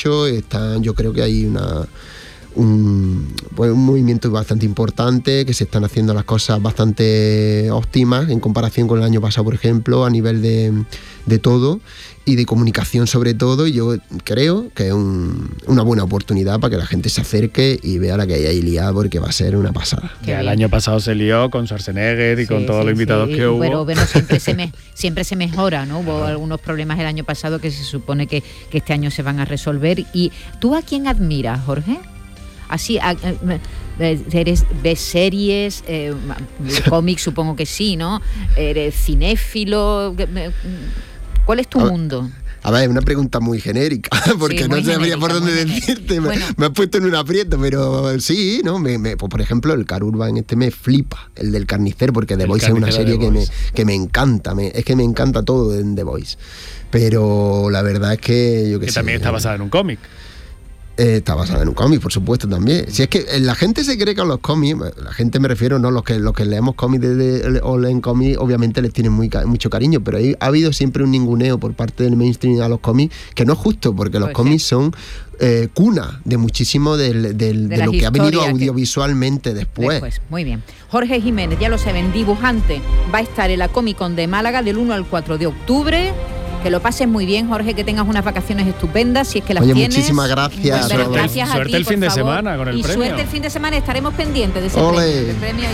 mucho, yo creo que hay un movimiento bastante importante, que se están haciendo las cosas bastante óptimas en comparación con el año pasado, por ejemplo, a nivel de todo y de comunicación sobre todo, y yo creo que es una buena oportunidad para que la gente se acerque y vea la que hay ahí liada, porque va a ser una pasada. Ya el año pasado se lió con Schwarzenegger y con todos los invitados que hubo. Pero bueno, siempre se mejora, ¿no? Hubo algunos problemas el año pasado que se supone que este año se van a resolver. ¿Y tú a quién admiras, Jorge? Así, ¿ves series, cómics? Supongo que sí, ¿no? ¿Eres cinéfilo? ¿Cuál es tu mundo? A ver, es una pregunta muy genérica, porque no sabría por dónde decirte. Bueno. Me has puesto en un aprieto, pero sí, ¿no? Pues por ejemplo, el Karl Urban me flipa, el del Carnicero, porque The Voice es una serie que me encanta. Es que me encanta todo en The Voice. Pero la verdad es que que también está basada en un cómic. Está basada en un cómic, por supuesto, también. Si es que la gente se cree que a los cómics, la gente me refiero, no los que leemos cómics o leen cómics, obviamente les tienen mucho cariño, pero ha habido siempre un ninguneo por parte del mainstream a los cómics, que no es justo, porque los cómics son cuna de muchísimo de lo que ha venido audiovisualmente después. Muy bien. Jorge Jiménez, ya lo saben, dibujante, va a estar en la Comic Con de Málaga del 1 al 4 de octubre. Que lo pases muy bien, Jorge, que tengas unas vacaciones estupendas, si es que las tienes. Muchísimas gracias. Bueno, gracias a ti, suerte el fin de semana con el premio. Y suerte el fin de semana, estaremos pendientes de ese premio.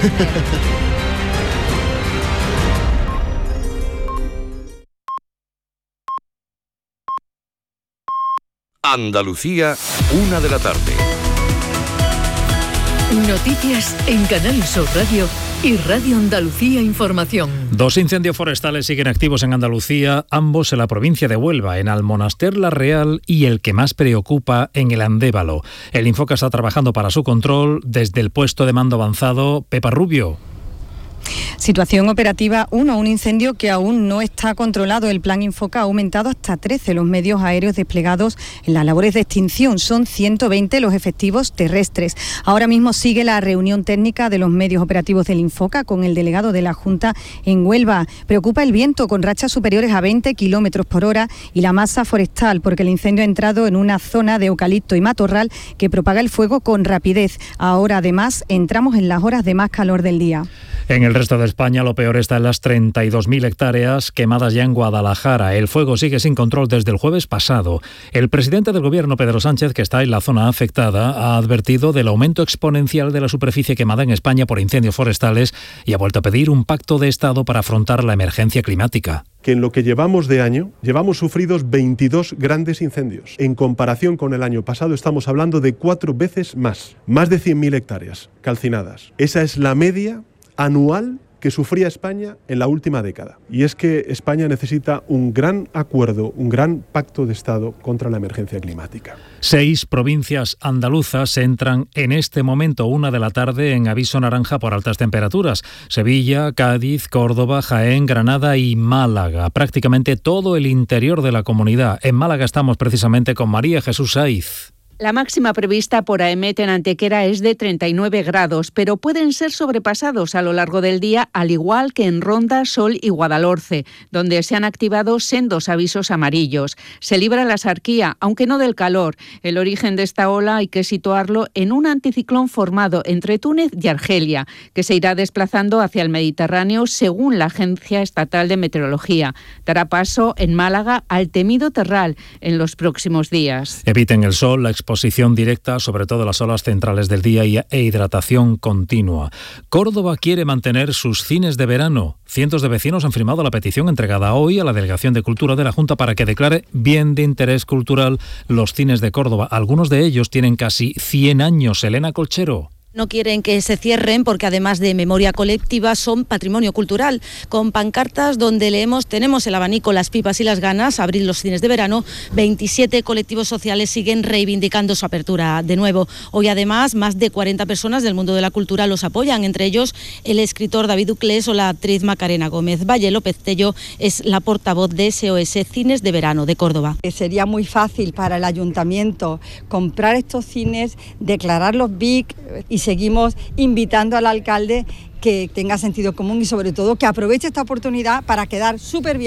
Andalucía, 1 de la tarde. Noticias en Canal Sur Radio y Radio Andalucía Información. 2 incendios forestales siguen activos en Andalucía, ambos en la provincia de Huelva, en Almonaster la Real y el que más preocupa en el Andévalo. El Infoca está trabajando para su control desde el puesto de mando avanzado. Pepa Rubio. Situación operativa 1, un incendio que aún no está controlado. El plan Infoca ha aumentado hasta 13 los medios aéreos desplegados en las labores de extinción. Son 120 los efectivos terrestres. Ahora mismo sigue la reunión técnica de los medios operativos del Infoca con el delegado de la Junta en Huelva. Preocupa el viento con rachas superiores a 20 kilómetros por hora y la masa forestal, porque el incendio ha entrado en una zona de eucalipto y matorral que propaga el fuego con rapidez. Ahora, además, entramos en las horas de más calor del día. En el resto de España lo peor está en las 32.000 hectáreas quemadas ya en Guadalajara. El fuego sigue sin control desde el jueves pasado. El presidente del Gobierno, Pedro Sánchez, que está en la zona afectada, ha advertido del aumento exponencial de la superficie quemada en España por incendios forestales y ha vuelto a pedir un pacto de Estado para afrontar la emergencia climática. Que en lo que llevamos de año, llevamos sufridos 22 grandes incendios. En comparación con el año pasado estamos hablando de 4 veces más de 100.000 hectáreas calcinadas. Esa es la media anual que sufría España en la última década. Y es que España necesita un gran acuerdo, un gran pacto de Estado contra la emergencia climática. 6 provincias andaluzas entran en este momento 1 de la tarde en aviso naranja por altas temperaturas. Sevilla, Cádiz, Córdoba, Jaén, Granada y Málaga. Prácticamente todo el interior de la comunidad. En Málaga estamos precisamente con María Jesús Saiz. La máxima prevista por AEMET en Antequera es de 39 grados, pero pueden ser sobrepasados a lo largo del día, al igual que en Ronda, Sol y Guadalhorce, donde se han activado sendos avisos amarillos. Se libra la sarquía, aunque no del calor. El origen de esta ola hay que situarlo en un anticiclón formado entre Túnez y Argelia, que se irá desplazando hacia el Mediterráneo según la Agencia Estatal de Meteorología. Dará paso en Málaga al temido Terral en los próximos días. Eviten el sol, la exposición directa, sobre todo las horas centrales del día e hidratación continua. Córdoba quiere mantener sus cines de verano. Cientos de vecinos han firmado la petición entregada hoy a la Delegación de Cultura de la Junta para que declare bien de interés cultural los cines de Córdoba. Algunos de ellos tienen casi 100 años. Elena Colchero. No quieren que se cierren porque además de memoria colectiva son patrimonio cultural, con pancartas donde leemos: tenemos el abanico, las pipas y las ganas, abrir los cines de verano. 27 colectivos sociales siguen reivindicando su apertura de nuevo. Hoy además más de 40 personas del mundo de la cultura los apoyan, entre ellos el escritor David Uclés o la actriz Macarena Gómez. Valle López Tello es la portavoz de SOS Cines de Verano de Córdoba. Sería muy fácil para el ayuntamiento comprar estos cines, declararlos BIC, y seguimos invitando al alcalde que tenga sentido común y sobre todo que aproveche esta oportunidad para quedar súper bien.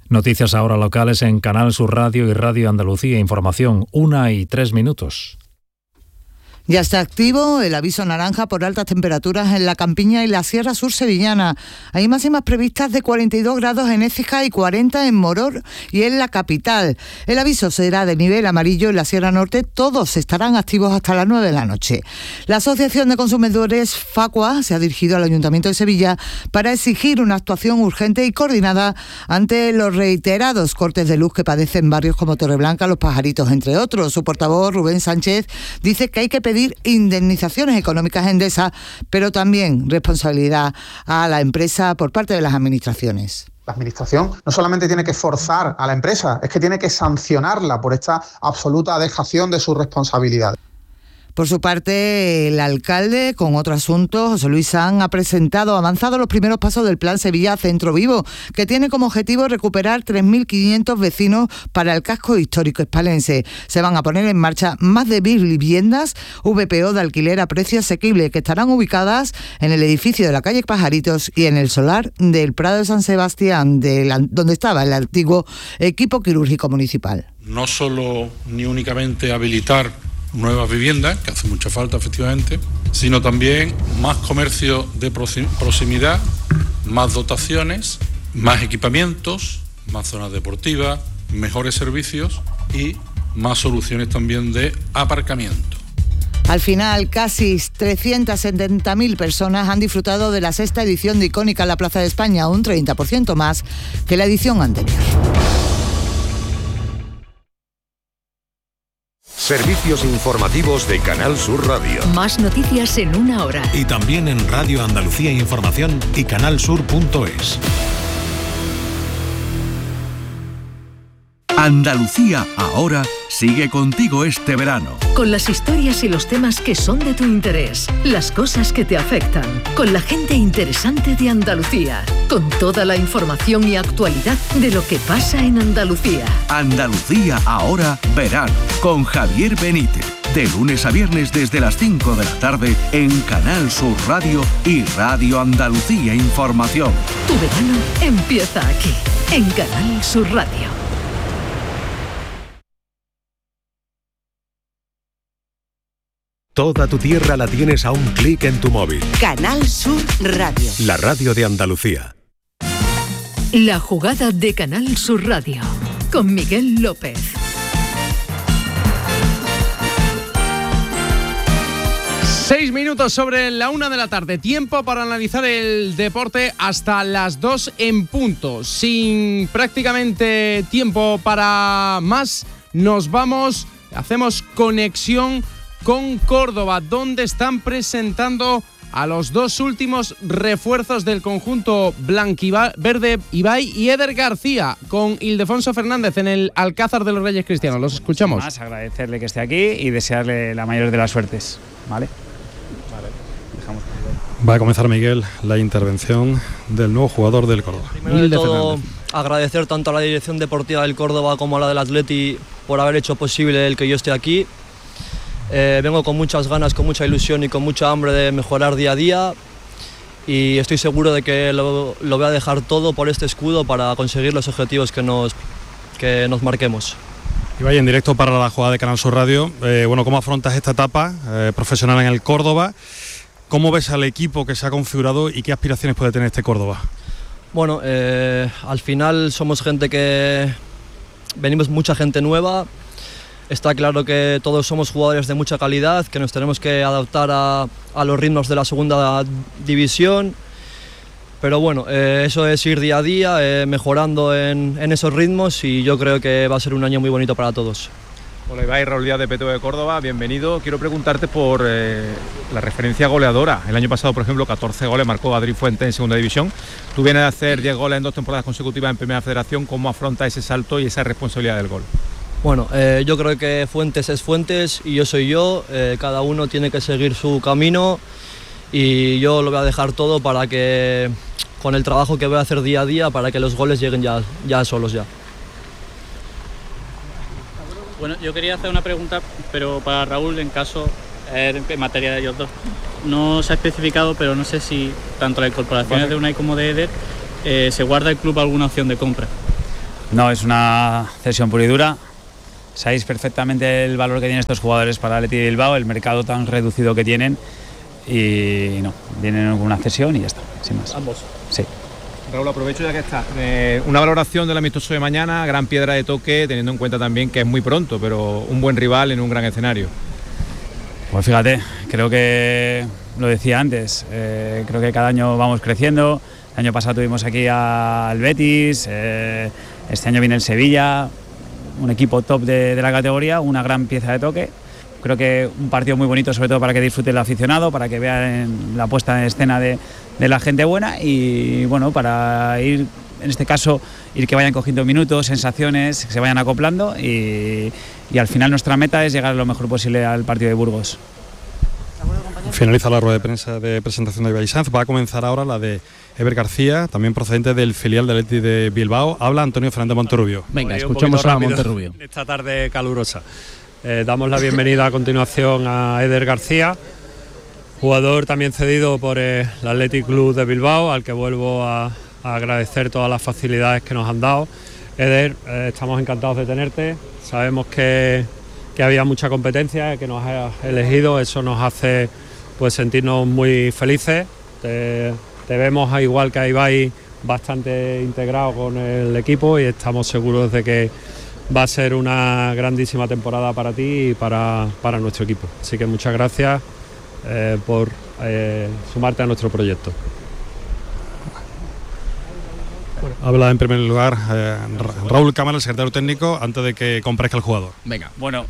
Noticias ahora locales en Canal Sur Radio y Radio Andalucía Información, 1:03. Ya está activo el aviso naranja por altas temperaturas en la Campiña y la Sierra Sur sevillana. Hay máximas previstas de 42 grados en Écija y 40 en Moror y en la capital. El aviso será de nivel amarillo en la Sierra Norte. Todos estarán activos hasta las 9 de la noche. La Asociación de Consumidores Facua se ha dirigido al Ayuntamiento de Sevilla para exigir una actuación urgente y coordinada ante los reiterados cortes de luz que padecen barrios como Torreblanca, Los Pajaritos, entre otros. Su portavoz, Rubén Sánchez, dice que hay que pedir indemnizaciones económicas a Endesa, pero también responsabilidad a la empresa por parte de las administraciones. La administración no solamente tiene que forzar a la empresa, es que tiene que sancionarla por esta absoluta dejación de su responsabilidad. Por su parte, el alcalde, con otro asunto, José Luis Sanz, ha avanzado los primeros pasos del Plan Sevilla Centro Vivo, que tiene como objetivo recuperar 3.500 vecinos para el casco histórico hispalense. Se van a poner en marcha más de 1.000 viviendas VPO de alquiler a precio asequible, que estarán ubicadas en el edificio de la calle Pajaritos y en el solar del Prado de San Sebastián, donde estaba el antiguo equipo quirúrgico municipal. No solo ni únicamente habilitar nuevas viviendas, que hace mucha falta efectivamente, sino también más comercio de proximidad, más dotaciones, más equipamientos, más zonas deportivas, mejores servicios y más soluciones también de aparcamiento. Al final, casi 370.000 personas han disfrutado de la sexta edición de Icónica en la Plaza de España, un 30% más que la edición anterior. Servicios informativos de Canal Sur Radio. Más noticias en una hora. Y también en Radio Andalucía Información y canalsur.es. Andalucía ahora sigue contigo este verano. Con las historias y los temas que son de tu interés, las cosas que te afectan, con la gente interesante de Andalucía, con toda la información y actualidad de lo que pasa en Andalucía. Andalucía ahora verano, con Javier Benítez. De lunes a viernes desde las 5 de la tarde en Canal Sur Radio y Radio Andalucía Información. Tu verano empieza aquí, en Canal Sur Radio. Toda tu tierra la tienes a un clic en tu móvil. Canal Sur Radio. La radio de Andalucía. La jugada de Canal Sur Radio, con Miguel López. Seis minutos sobre la 1 de la tarde. Tiempo para analizar el deporte hasta las 2 en punto. Sin prácticamente tiempo para más, nos vamos, hacemos conexión con Córdoba, donde están presentando a los dos últimos refuerzos del conjunto blanquiverde, Ibai y Eder García, con Ildefonso Fernández en el Alcázar de los Reyes Cristianos. Los escuchamos. Más agradecerle que esté aquí y desearle la mayor de las suertes, ¿vale? Dejamos. Va a comenzar, Miguel, la intervención del nuevo jugador del Córdoba. Primero de todo, agradecer tanto a la dirección deportiva del Córdoba como a la del Atleti por haber hecho posible el que yo esté aquí. Vengo con muchas ganas, con mucha ilusión y con mucha hambre de mejorar día a día, y estoy seguro de que lo voy a dejar todo por este escudo para conseguir los objetivos que nos marquemos. Ibai, en directo para la jugada de Canal Sur Radio. ¿Cómo afrontas esta etapa profesional en el Córdoba? ¿Cómo ves al equipo que se ha configurado y qué aspiraciones puede tener este Córdoba? Bueno, al final somos gente que... venimos mucha gente nueva. Está claro que todos somos jugadores de mucha calidad, que nos tenemos que adaptar a los ritmos de la segunda división. Pero bueno, eso es ir día a día, mejorando en esos ritmos, y yo creo que va a ser un año muy bonito para todos. Hola Ibai, Raúl Díaz de PTV de Córdoba, bienvenido. Quiero preguntarte por la referencia goleadora. El año pasado, por ejemplo, 14 goles marcó Adri Fuente en segunda división. Tú vienes a hacer 10 goles en 2 temporadas consecutivas en Primera Federación. ¿Cómo afronta ese salto y esa responsabilidad del gol? Bueno, yo creo que Fuentes es Fuentes y yo soy yo. Cada uno tiene que seguir su camino y yo lo voy a dejar todo para que, con el trabajo que voy a hacer día a día, para que los goles lleguen ya solos ya. Bueno, yo quería hacer una pregunta, pero para Raúl, en materia de ellos dos. No se ha especificado, pero no sé si tanto las incorporaciones de Unai como de Eder, se guarda el club alguna opción de compra. No, es una cesión pura y dura. Sabéis perfectamente el valor que tienen estos jugadores para el Athletic de Bilbao, el mercado tan reducido que tienen, y no, vienen con una cesión y ya está, sin más. ¿Ambos? Sí. Raúl, aprovecho ya que está. Una valoración del amistoso de mañana, gran piedra de toque, teniendo en cuenta también que es muy pronto, pero un buen rival en un gran escenario. Pues fíjate, creo que lo decía antes, creo que cada año vamos creciendo. El año pasado tuvimos aquí al Betis, este año viene el Sevilla, un equipo top de la categoría, una gran pieza de toque. Creo que un partido muy bonito, sobre todo para que disfrute el aficionado, para que vean la puesta en escena de la gente buena y bueno, para ir, en este caso, ir que vayan cogiendo minutos, sensaciones, que se vayan acoplando y al final nuestra meta es llegar lo mejor posible al partido de Burgos. Finaliza la rueda de prensa de presentación de Ibai Sanz. Va a comenzar ahora la de Eder García, también procedente del filial del Athletic de Bilbao. Habla Antonio Fernández Monterrubio. Venga, escuchamos a Monterrubio. Esta tarde calurosa. Damos la bienvenida a continuación a Eder García, jugador también cedido por el Athletic Club de Bilbao, al que vuelvo a agradecer todas las facilidades que nos han dado. Eder, estamos encantados de tenerte. Sabemos que había mucha competencia, que nos has elegido, eso nos hace pues sentirnos muy felices. Te vemos, igual que a Ibai, bastante integrado con el equipo y estamos seguros de que va a ser una grandísima temporada para ti y para nuestro equipo. Así que muchas gracias por sumarte a nuestro proyecto. Bueno, habla en primer lugar Raúl Cámara, el secretario técnico, antes de que comparezca el jugador. Venga, bueno,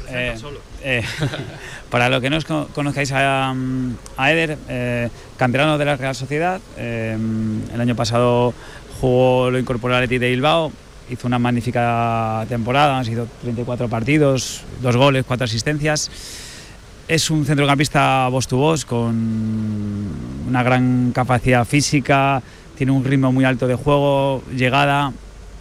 para los que no os conozcáis a Eder, canterano de la Real Sociedad, el año pasado lo incorporó al Athletic de Bilbao, hizo una magnífica temporada, han sido 34 partidos, 2 goles, 4 asistencias. Es un centrocampista voz to voz con una gran capacidad física, tiene un ritmo muy alto de juego, llegada,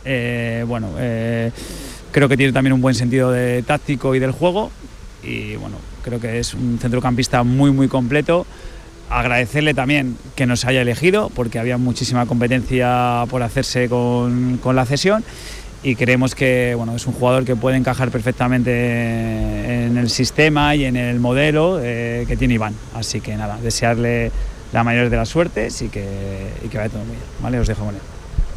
creo que tiene también un buen sentido de táctico y del juego y bueno, creo que es un centrocampista muy muy completo. Agradecerle también que nos haya elegido porque había muchísima competencia por hacerse con la cesión y creemos que bueno, es un jugador que puede encajar perfectamente en el sistema y en el modelo que tiene Iván, así que nada, desearle la mayor de las suertes y que vaya todo muy bien, ¿vale? Os dejo con él.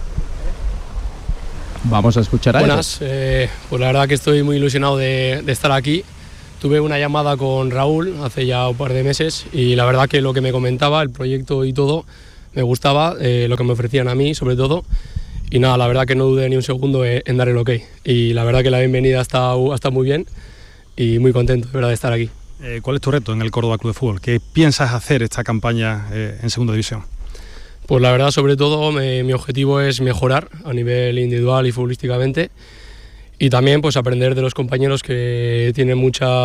Vamos a escuchar a él. Buenas, pues la verdad que estoy muy ilusionado de estar aquí. Tuve una llamada con Raúl hace ya un par de meses y la verdad que lo que me comentaba, el proyecto y todo, me gustaba, lo que me ofrecían a mí sobre todo. Y nada, la verdad que no dudé ni un segundo en dar el ok. Y la verdad que la bienvenida ha estado muy bien y muy contento de verdad de estar aquí. ¿Cuál es tu reto en el Córdoba Club de Fútbol? ¿Qué piensas hacer esta campaña en Segunda División? Pues la verdad, sobre todo, mi objetivo es mejorar a nivel individual y futbolísticamente. Y también pues aprender de los compañeros que tienen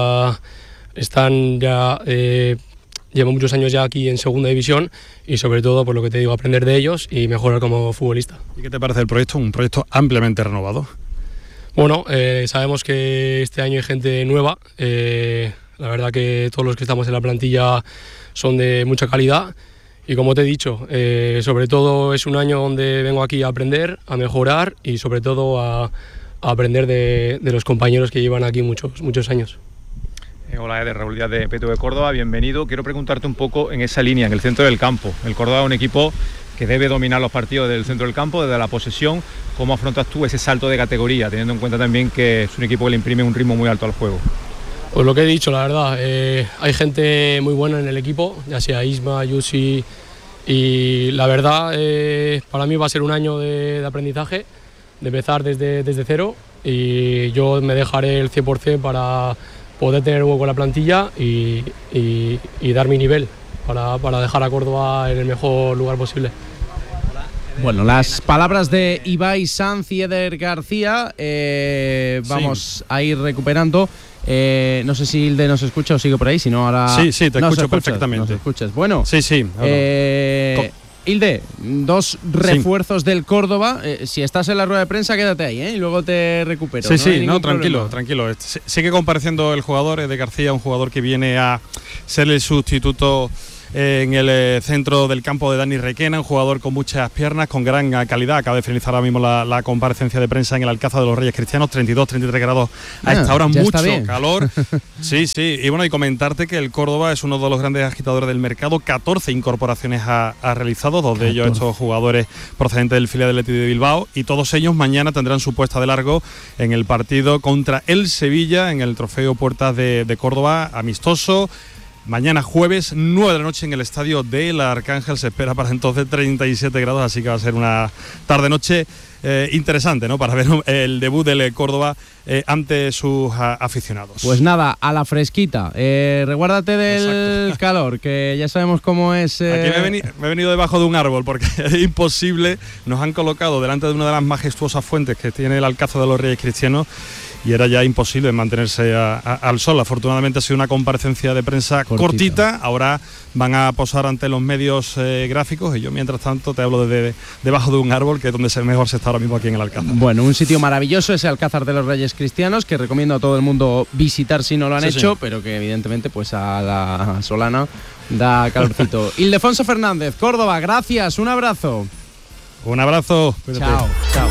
llevan muchos años ya aquí en Segunda División y sobre todo, por lo que te digo, aprender de ellos y mejorar como futbolista. ¿Y qué te parece el proyecto? Un proyecto ampliamente renovado. Bueno, sabemos que este año hay gente nueva. La verdad que todos los que estamos en la plantilla son de mucha calidad y como te he dicho, sobre todo es un año donde vengo aquí a aprender, a mejorar y sobre todo a aprender de los compañeros que llevan aquí muchos años. Hola, Eder, Raúl Díaz de PTV Córdoba, bienvenido. Quiero preguntarte un poco en esa línea, en el centro del campo. El Córdoba es un equipo que debe dominar los partidos del centro del campo, desde la posesión. ¿Cómo afrontas tú ese salto de categoría, teniendo en cuenta también que es un equipo que le imprime un ritmo muy alto al juego? Pues lo que he dicho, la verdad, hay gente muy buena en el equipo, ya sea Isma, Yusi, y la verdad para mí va a ser un año de aprendizaje, de empezar desde cero y yo me dejaré el 100% para poder tener hueco en la plantilla y dar mi nivel para dejar a Córdoba en el mejor lugar posible. Bueno, las palabras de Ibai Sanz y Eder García, vamos a ir recuperando. No sé si Hilde nos escucha o sigue por ahí, si no ahora... Sí, te escucho perfectamente. ¿Nos escuchas? Bueno, sí. Hilde, 2 refuerzos del Córdoba. Si estás en la rueda de prensa, quédate ahí, y luego te recupero. Tranquilo. Sigue compareciendo el jugador de García, un jugador que viene a ser el sustituto en el centro del campo de Dani Requena, un jugador con muchas piernas, con gran calidad. Acaba de finalizar ahora mismo la comparecencia de prensa en el Alcázar de los Reyes Cristianos, 32-33 grados a esta hora, mucho calor. Sí, y bueno, y comentarte que el Córdoba es uno de los grandes agitadores del mercado, 14 incorporaciones ha realizado, 2 de ellos estos jugadores procedentes del filial del Athletic de Bilbao, y todos ellos mañana tendrán su puesta de largo en el partido contra el Sevilla en el Trofeo Puertas de Córdoba, amistoso. Mañana jueves, 9 de la noche en el estadio del Arcángel. Se espera para entonces 37 grados, así que va a ser una tarde-noche interesante, ¿no? Para ver el debut del Córdoba ante sus aficionados. Pues nada, a la fresquita. Recuérdate del calor, que ya sabemos cómo es. Aquí me he venido debajo de un árbol porque es imposible. Nos han colocado delante de una de las majestuosas fuentes que tiene el Alcázar de los Reyes Cristianos, y era ya imposible mantenerse al sol. Afortunadamente ha sido una comparecencia de prensa cortita. Ahora van a posar ante los medios gráficos, y yo mientras tanto te hablo desde debajo de un árbol, que es donde mejor se está ahora mismo aquí en el Alcázar. Bueno, un sitio maravilloso, ese Alcázar de los Reyes Cristianos, que recomiendo a todo el mundo visitar si no lo han hecho, señor. Pero que evidentemente pues a la solana da calorcito. Ildefonso Fernández, Córdoba, gracias, un abrazo. Un abrazo. Chao, chao.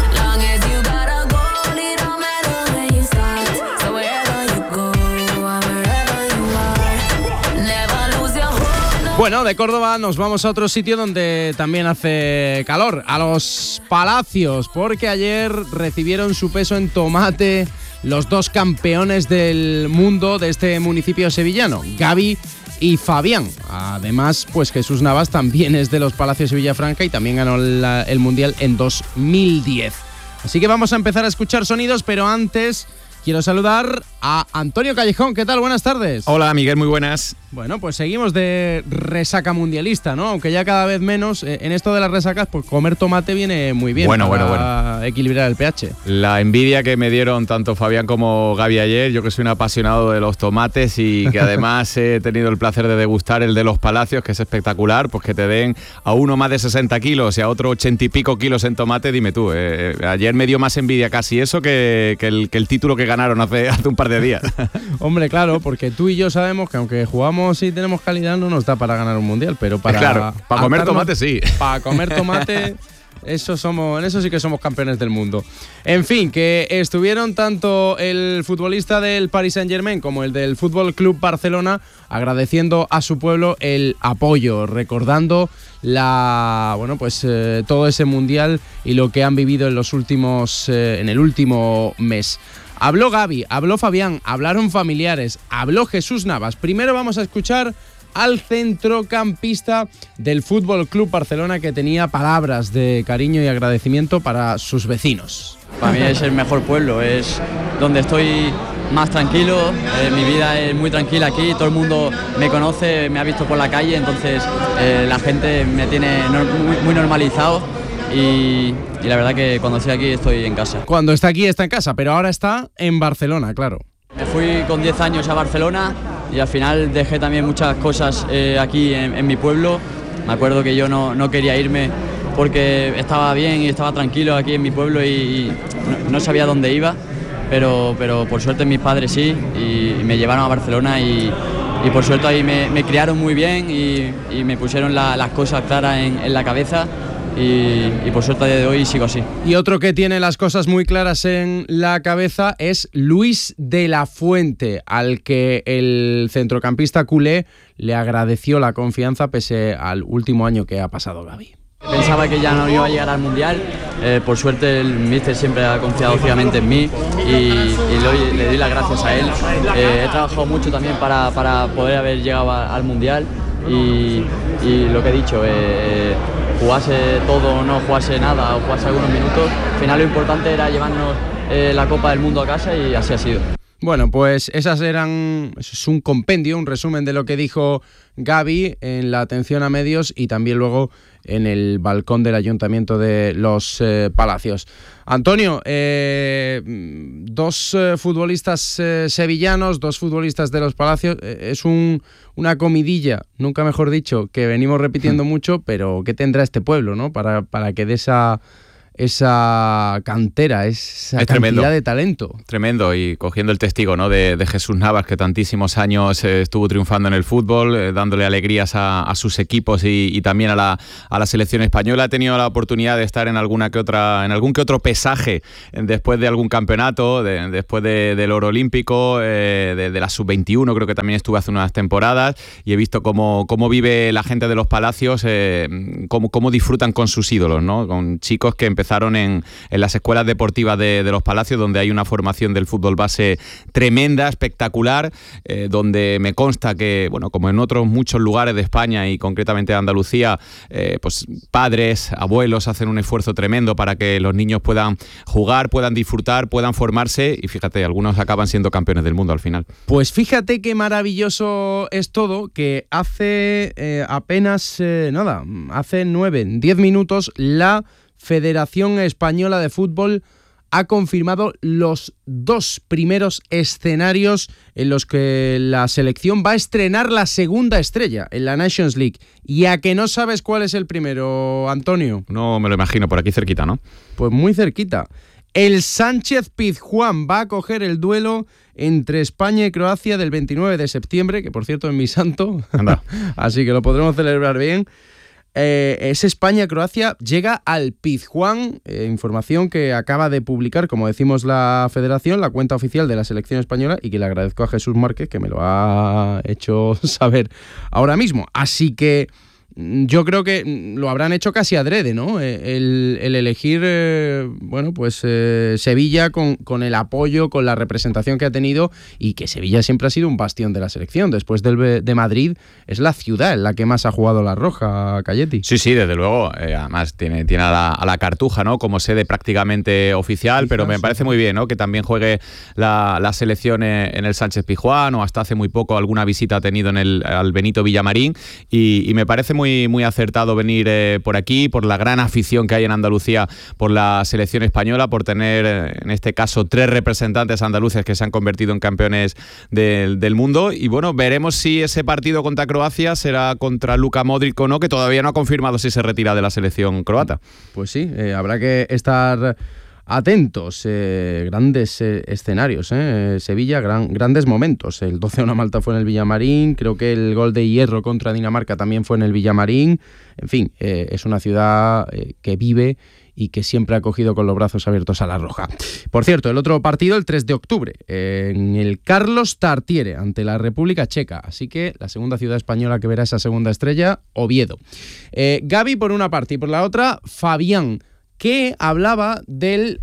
Bueno, de Córdoba nos vamos a otro sitio donde también hace calor, a los Palacios, porque ayer recibieron su peso en tomate los 2 campeones del mundo de este municipio sevillano, Gaby y Fabián. Además, pues Jesús Navas también es de los Palacios de Villafranca y también ganó el Mundial en 2010. Así que vamos a empezar a escuchar sonidos, pero antes quiero saludar a Antonio Callejón. ¿Qué tal? Buenas tardes. Hola, Miguel, muy buenas. Bueno, pues seguimos de resaca mundialista, ¿no? Aunque ya cada vez menos. En esto de las resacas, pues comer tomate viene muy bien para equilibrar el pH. La envidia que me dieron tanto Fabián como Gaby ayer, yo que soy un apasionado de los tomates y que además he tenido el placer de degustar el de los Palacios, que es espectacular, pues que te den a uno más de 60 kilos y a otro 80 y pico kilos en tomate, dime tú. Ayer me dio más envidia casi eso que el título que ganaron hace un par de días. Hombre, claro, porque tú y yo sabemos que aunque jugamos y tenemos calidad no nos da para ganar un mundial, pero para comer tomate sí. Para comer tomate en eso sí que somos campeones del mundo. En fin, que estuvieron tanto el futbolista del Paris Saint-Germain como el del Fútbol Club Barcelona agradeciendo a su pueblo el apoyo, recordando todo ese mundial y lo que han vivido en el último mes. Habló Gaby, habló Fabián, hablaron familiares, habló Jesús Navas. Primero vamos a escuchar al centrocampista del Fútbol Club Barcelona, que tenía palabras de cariño y agradecimiento para sus vecinos. Para mí es el mejor pueblo, es donde estoy más tranquilo, mi vida es muy tranquila aquí, todo el mundo me conoce, me ha visto por la calle, entonces la gente me tiene muy normalizado. Y la verdad que cuando estoy aquí estoy en casa. Cuando está aquí está en casa, pero ahora está en Barcelona, claro. Me fui con 10 años a Barcelona y al final dejé también muchas cosas aquí en mi pueblo. Me acuerdo que yo no quería irme porque estaba bien y estaba tranquilo aquí en mi pueblo y no sabía dónde iba, pero por suerte mis padres sí y me llevaron a Barcelona y por suerte ahí me criaron muy bien y me pusieron las cosas claras en la cabeza. Y por suerte a día de hoy sigo así. Y otro que tiene las cosas muy claras en la cabeza es Luis de la Fuente, al que el centrocampista culé le agradeció la confianza pese al último año que ha pasado Gaby. Pensaba que ya no iba a llegar al Mundial, por suerte el míster siempre ha confiado ciegamente en mí y le doy las gracias a él. He trabajado mucho también para poder haber llegado al Mundial y lo que he dicho, jugase todo o no jugase nada o jugase algunos minutos, al final lo importante era llevarnos la Copa del Mundo a casa y así ha sido. Bueno, pues eso es un compendio, un resumen de lo que dijo Gaby en la atención a medios y también luego en el balcón del Ayuntamiento de los Palacios. Antonio, 2 futbolistas sevillanos, 2 futbolistas de los Palacios, es una comidilla, nunca mejor dicho, que venimos repitiendo mucho, pero ¿qué tendrá este pueblo, no? Para que de esa esa cantera, esa cantidad tremendo de talento. Tremendo, y cogiendo el testigo, ¿no?, de Jesús Navas, que tantísimos años estuvo triunfando en el fútbol, dándole alegrías a sus equipos y también a la selección española. Ha tenido la oportunidad de estar en algún que otro pesaje después de algún campeonato, después del oro olímpico, de la sub-21, creo que también estuve hace unas temporadas, y he visto cómo vive la gente de los Palacios, cómo disfrutan con sus ídolos, ¿no? Con chicos que empezaron en las escuelas deportivas de los Palacios, donde hay una formación del fútbol base tremenda, espectacular, donde me consta que, bueno, como en otros muchos lugares de España y concretamente de Andalucía, pues padres, abuelos hacen un esfuerzo tremendo para que los niños puedan jugar, puedan disfrutar, puedan formarse, y fíjate, algunos acaban siendo campeones del mundo al final. Pues fíjate qué maravilloso es todo, que hace apenas, hace 10 minutos, la Federación Española de Fútbol ha confirmado los 2 primeros escenarios en los que la selección va a estrenar la segunda estrella en la Nations League. ¿Y a que no sabes cuál es el primero, Antonio? No me lo imagino, por aquí cerquita, ¿no? Pues muy cerquita. El Sánchez Pizjuán va a coger el duelo entre España y Croacia del 29 de septiembre, que por cierto es mi santo, así que lo podremos celebrar bien. Es España-Croacia, llega al Pizjuán, información que acaba de publicar, como decimos, la Federación, la cuenta oficial de la selección española, y que le agradezco a Jesús Márquez, que me lo ha hecho saber ahora mismo. Así que yo creo que lo habrán hecho casi adrede, ¿no? El elegir, Sevilla con el apoyo, con la representación que ha tenido, y que Sevilla siempre ha sido un bastión de la selección. Después de Madrid, es la ciudad en la que más ha jugado la Roja, Calletti. Sí, desde luego. Además tiene a la Cartuja, ¿no?, como sede prácticamente oficial, pero me parece muy bien, ¿no?, que también juegue la selección en el Sánchez Pizjuán, o hasta hace muy poco alguna visita ha tenido al Benito Villamarín, y me parece muy acertado venir por aquí, por la gran afición que hay en Andalucía por la selección española, por tener en este caso 3 representantes andaluces que se han convertido en campeones del mundo. Y bueno, veremos si ese partido contra Croacia será contra Luka Modric o no, que todavía no ha confirmado si se retira de la selección croata. Pues sí, habrá que estar atentos, grandes escenarios, Sevilla, grandes momentos. El 12-1 a Malta fue en el Villamarín, creo que el gol de hierro contra Dinamarca también fue en el Villamarín. En fin, es una ciudad que vive y que siempre ha acogido con los brazos abiertos a la Roja. Por cierto, el otro partido el 3 de octubre, en el Carlos Tartiere, ante la República Checa. Así que la segunda ciudad española que verá esa segunda estrella, Oviedo. Gavi por una parte, y por la otra, Fabián, que hablaba del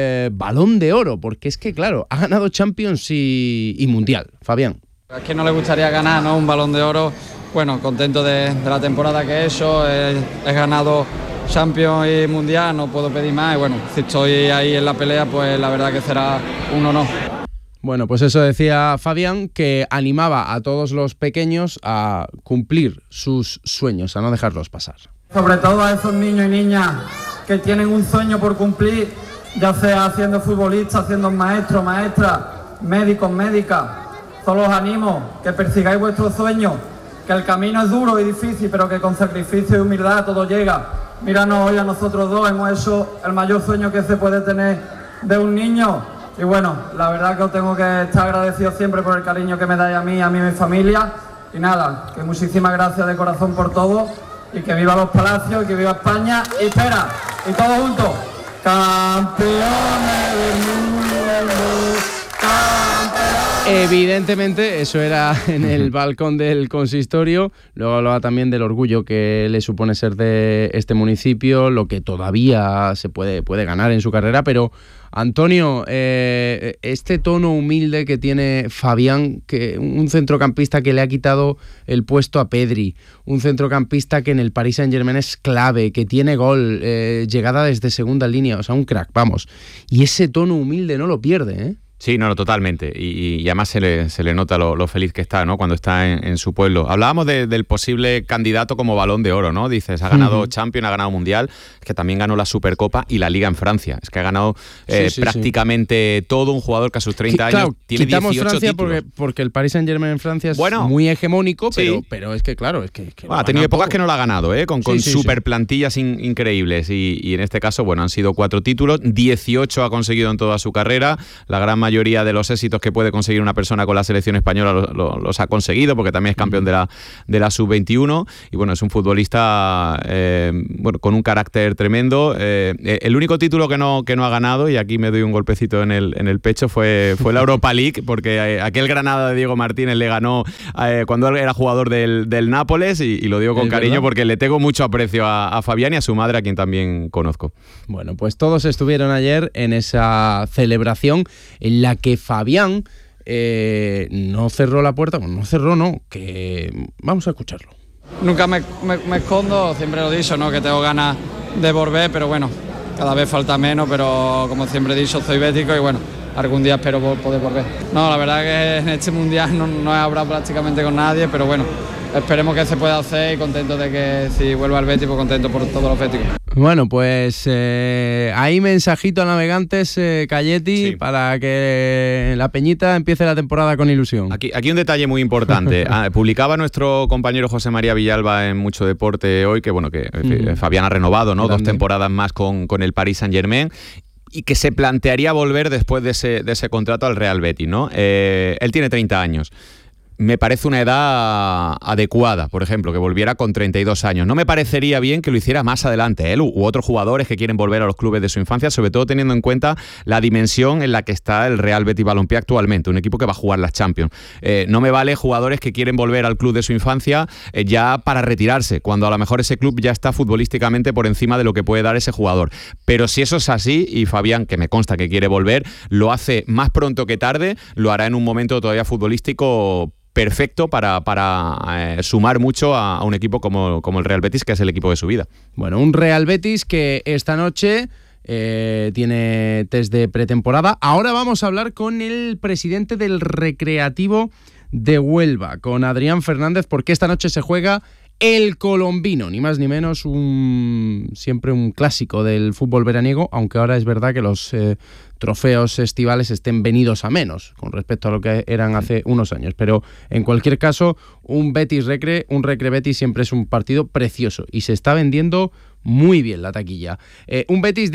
Balón de Oro, porque es que, claro, ha ganado Champions y Mundial. Fabián. Es que no le gustaría ganar, ¿no?, un Balón de Oro. Bueno, contento de la temporada que he hecho, he ganado Champions y Mundial, no puedo pedir más, y bueno, si estoy ahí en la pelea, pues la verdad que será un honor. Bueno, pues eso decía Fabián, que animaba a todos los pequeños a cumplir sus sueños, a no dejarlos pasar. Sobre todo a esos niños y niñas que tienen un sueño por cumplir, ya sea siendo futbolistas, siendo maestros, maestras, médicos, médicas. Solo os animo que persigáis vuestros sueños, que el camino es duro y difícil, pero que con sacrificio y humildad todo llega. Míranos hoy a nosotros dos, hemos hecho el mayor sueño que se puede tener de un niño. Y bueno, la verdad que os tengo que estar agradecido siempre por el cariño que me dais a mí y mi familia. Y nada, que muchísimas gracias de corazón por todo. Y que viva los Palacios, y que viva España. Y espera, y todos juntos, campeones del mundo, campeones. Evidentemente, eso era en el balcón del consistorio. Luego hablaba también del orgullo que le supone ser de este municipio, lo que todavía se puede ganar en su carrera, pero Antonio, este tono humilde que tiene Fabián, que un centrocampista que le ha quitado el puesto a Pedri, un centrocampista que en el Paris Saint-Germain es clave, que tiene gol, llegada desde segunda línea, o sea, un crack, vamos. Y ese tono humilde no lo pierde, ¿eh? Sí, no, totalmente. Y además se le nota lo feliz que está, ¿no? Cuando está en su pueblo. Hablábamos del posible candidato como Balón de Oro, ¿no? Dices, ha ganado Champions, ha ganado Mundial, es que también ganó la Supercopa y la Liga en Francia. Es que ha ganado prácticamente todo, un jugador que a sus 30 años tiene 18 Francia títulos. porque el Paris Saint-Germain en Francia es muy hegemónico, pero es que claro, es que ha tenido épocas que no la ha ganado, con super plantillas increíbles y en este caso, bueno, han sido 4 títulos, 18 ha conseguido en toda su carrera, la gran mayoría de los éxitos que puede conseguir una persona con la selección española los ha conseguido, porque también es campeón de la Sub-21 y bueno, es un futbolista con un carácter tremendo. El único título que no ha ganado, y aquí me doy un golpecito en el pecho, fue la Europa League, porque aquel Granada de Diego Martínez le ganó cuando él era jugador del Nápoles y lo digo con cariño, porque le tengo mucho aprecio a Fabián y a su madre, a quien también conozco. Bueno, pues todos estuvieron ayer en esa celebración en la que Fabián no cerró la puerta, que vamos a escucharlo. Nunca me escondo, siempre lo he dicho, ¿no? Que tengo ganas de volver, pero bueno, cada vez falta menos, pero como siempre he dicho, soy bético y bueno, algún día espero poder volver. No, la verdad que en este mundial no he hablado prácticamente con nadie, pero bueno, esperemos que se pueda hacer y contento de que si vuelvo al Betis, pues contento por todos los béticos. Bueno, pues hay mensajito a navegantes, Calletti, para que la Peñita empiece la temporada con ilusión. Aquí un detalle muy importante. Publicaba nuestro compañero José María Villalba en Mucho Deporte hoy que bueno, que Fabián ha renovado, ¿no? 2 temporadas más con el Paris Saint-Germain, y que se plantearía volver después de ese contrato al Real Betis, ¿no? Él tiene 30 años. Me parece una edad adecuada, por ejemplo, que volviera con 32 años. No me parecería bien que lo hiciera más adelante él u otros jugadores que quieren volver a los clubes de su infancia, sobre todo teniendo en cuenta la dimensión en la que está el Real Betis Balompié actualmente, un equipo que va a jugar las Champions. No me vale jugadores que quieren volver al club de su infancia ya para retirarse, cuando a lo mejor ese club ya está futbolísticamente por encima de lo que puede dar ese jugador. Pero si eso es así, y Fabián, que me consta que quiere volver, lo hace más pronto que tarde, lo hará en un momento todavía futbolístico perfecto para sumar mucho a un equipo como el Real Betis, que es el equipo de su vida. Bueno, un Real Betis que esta noche tiene test de pretemporada. Ahora vamos a hablar con el presidente del Recreativo de Huelva, con Adrián Fernández, porque esta noche se juega el Colombino, ni más ni menos, siempre un clásico del fútbol veraniego, aunque ahora es verdad que los trofeos estivales estén venidos a menos con respecto a lo que eran hace unos años, pero en cualquier caso, un Recre Betis siempre es un partido precioso y se está vendiendo muy bien la taquilla. Un Betis,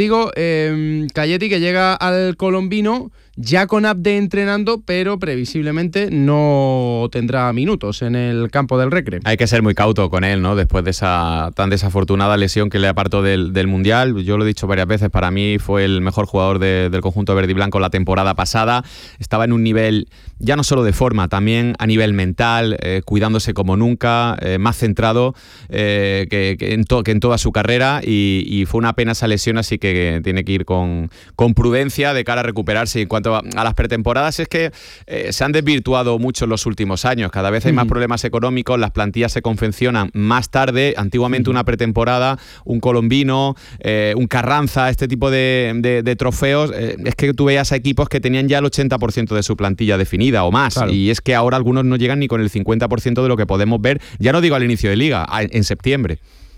Calletti, que llega al Colombino ya con Abde entrenando, pero previsiblemente no tendrá minutos en el campo del Recre. Hay que ser muy cauto con él, ¿no? Después de esa tan desafortunada lesión que le apartó del Mundial. Yo lo he dicho varias veces, para mí fue el mejor jugador del conjunto verde y blanco la temporada pasada. Estaba en un nivel ya no solo de forma, también a nivel mental, cuidándose como nunca, más centrado que en toda su carrera, y fue una pena esa lesión, así que tiene que ir con prudencia de cara a recuperarse. En cuanto a las pretemporadas, es que se han desvirtuado mucho en los últimos años, cada vez hay más problemas económicos, las plantillas se confeccionan más tarde. Antiguamente una pretemporada, un Colombino, un Carranza, este tipo de trofeos, es que tú veías a equipos que tenían ya el 80% de su plantilla definida o más, claro. Y es que ahora algunos no llegan ni con el 50% de lo que podemos ver, ya no digo al inicio de liga, en septiembre.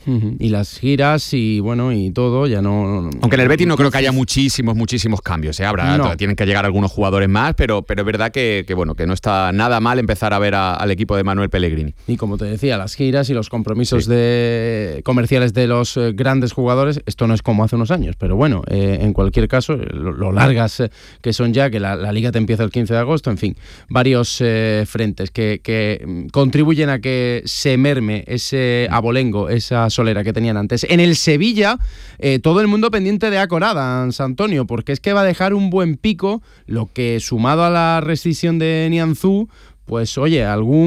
Y las giras y bueno y todo ya no. Aunque en el Betis no creo que haya muchísimos cambios. Tienen que llegar algunos jugadores más, pero es verdad que no está nada mal empezar a ver al equipo de Manuel Pellegrini. Y como te decía, las giras y los compromisos comerciales de los grandes jugadores, esto no es como hace unos años, pero bueno, en cualquier caso, lo largas que son ya, que la liga te empieza el 15 de agosto, en fin, varios frentes que contribuyen a que se merme ese abolengo, esa solera que tenían antes. En el Sevilla, todo el mundo pendiente de Acor Adams, Antonio, porque es que va a dejar un buen pico, lo que sumado a la rescisión de Nianzú, pues oye,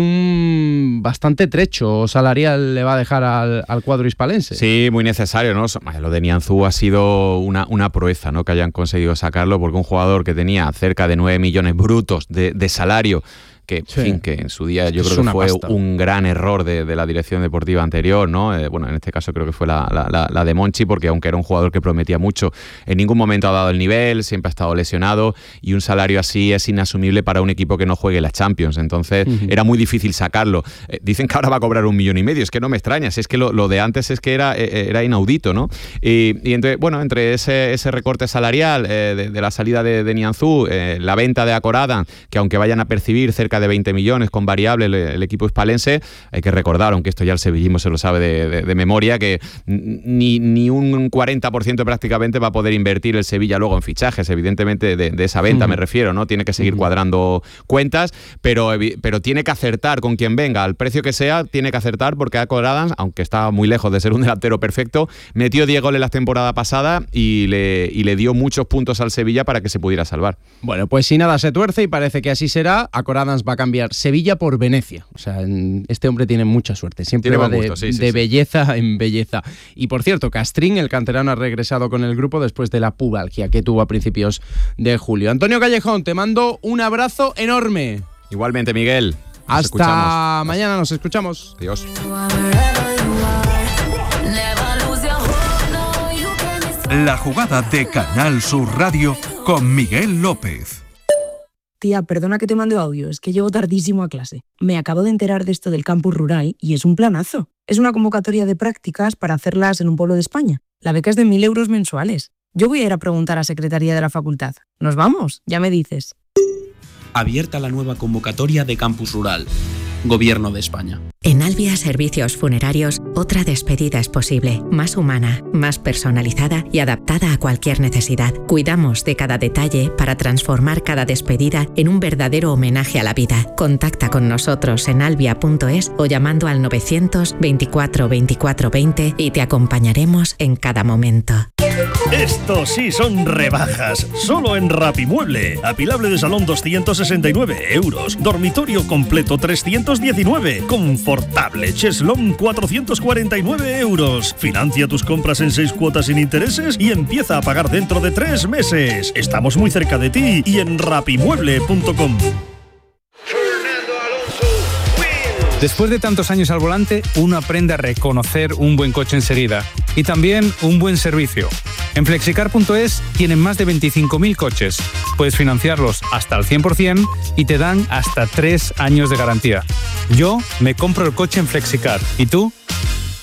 algún bastante trecho salarial le va a dejar al cuadro hispalense. Sí, muy necesario, ¿no? Lo de Nianzú ha sido una proeza, ¿no? Que hayan conseguido sacarlo, porque un jugador que tenía cerca de 9 millones brutos de salario, que, en fin, que en su día yo creo que fue un gran error de la dirección deportiva anterior, ¿no? Bueno, en este caso creo que fue la de Monchi, porque aunque era un jugador que prometía mucho, en ningún momento ha dado el nivel, siempre ha estado lesionado, y un salario así es inasumible para un equipo que no juegue la Champions. Entonces era muy difícil sacarlo. Dicen que ahora va a cobrar 1,5 millones, es que no me extraña, si es que lo de antes es que era inaudito, ¿no? Y entre ese recorte salarial de la salida de Nianzú, la venta de Acorada, que aunque vayan a percibir cerca de 20 millones con variable el equipo hispalense, hay que recordar, aunque esto ya el sevillismo se lo sabe de memoria, que ni un 40% prácticamente va a poder invertir el Sevilla luego en fichajes, evidentemente de esa venta me refiero, ¿no? Tiene que seguir cuadrando cuentas, pero tiene que acertar con quien venga, al precio que sea, tiene que acertar, porque Acorada, aunque está muy lejos de ser un delantero perfecto, metió 10 goles la temporada pasada y le dio muchos puntos al Sevilla para que se pudiera salvar. Bueno, pues si nada se tuerce, y parece que así será, Acorada va a cambiar Sevilla por Venecia. O sea, este hombre tiene mucha suerte, siempre va de belleza en belleza. Y por cierto, Castrín, el canterano, ha regresado con el grupo después de la pubalgia que tuvo a principios de julio. Antonio Callejón, te mando un abrazo enorme. Igualmente, Miguel. Hasta mañana, nos escuchamos. Adiós. La jugada de Canal Sur Radio con Miguel López. Tía, perdona que te mande audio, es que llego tardísimo a clase. Me acabo de enterar de esto del campus rural y es un planazo. Es una convocatoria de prácticas para hacerlas en un pueblo de España. La beca es de 1.000 euros mensuales. Yo voy a ir a preguntar a Secretaría de la Facultad. ¿Nos vamos? Ya me dices. Abierta la nueva convocatoria de Campus Rural. Gobierno de España. En Albia Servicios Funerarios, otra despedida es posible, más humana, más personalizada y adaptada a cualquier necesidad. Cuidamos de cada detalle para transformar cada despedida en un verdadero homenaje a la vida. Contacta con nosotros en albia.es o llamando al 924 24 20 y te acompañaremos en cada momento. Estos sí son rebajas, solo en Rapimueble. Apilable de salón 269 euros, dormitorio completo 319, confortable cheslón 449 euros. Financia tus compras en 6 cuotas sin intereses y empieza a pagar dentro de 3 meses. Estamos muy cerca de ti y en rapimueble.com. Después de tantos años al volante, uno aprende a reconocer un buen coche enseguida y también un buen servicio. En Flexicar.es tienen más de 25.000 coches. Puedes financiarlos hasta al 100% y te dan hasta 3 años de garantía. Yo me compro el coche en Flexicar. ¿Y tú?